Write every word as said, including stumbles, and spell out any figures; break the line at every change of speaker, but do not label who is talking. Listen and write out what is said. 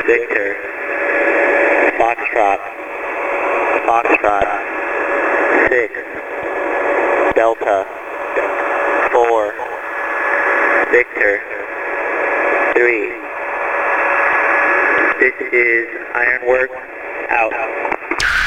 Victor, Foxtrot, Foxtrot, six, Delta, four, Victor, three. This is Ironworks, out.